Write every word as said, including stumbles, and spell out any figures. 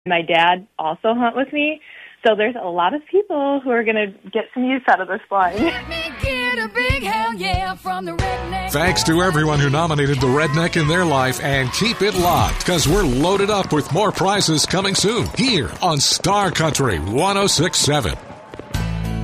My dad also hunt with me, so there's a lot of people who are going to get some use out of this blind. Let me get a big hell yeah from the redneck. Thanks to everyone who nominated the redneck in their life, and keep it locked, because we're loaded up with more prizes coming soon here on Star Country one oh six point seven.